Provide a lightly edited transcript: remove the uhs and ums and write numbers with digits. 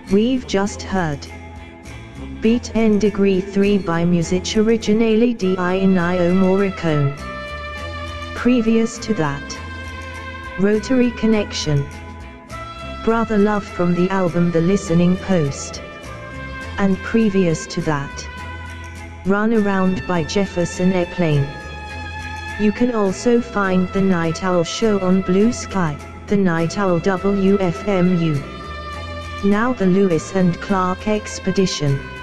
We've just heard Beat N Degree 3 by Music Originale di Ennio Morricone. Previous to that, Rotary Connection, Brother Love from the album The Listening Post. And previous to that, Run Around by Jefferson Airplane. You can also find The Night Owl Show on Blue Sky, The Night Owl WFMU. Now the Lewis and Clark Expedition.